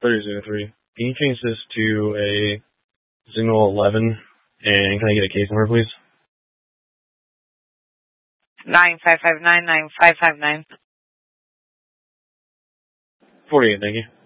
3003. Can you change this to a signal 11, and can I get a case number, please? 9559 9559. 48, thank you.